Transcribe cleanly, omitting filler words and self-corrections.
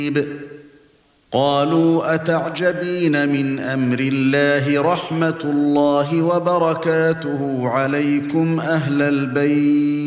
قالوا أتعجبين من أمر الله رحمة الله وبركاته عليكم أهل البيت